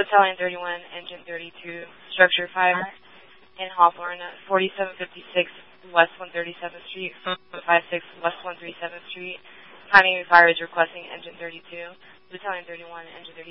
Battalion 31, Engine 32, Structure 5 in Hawthorne, 4756 West 137th Street, 56 West 137th Street. Timing fire is requesting Engine 32, Battalion 31, Engine 32.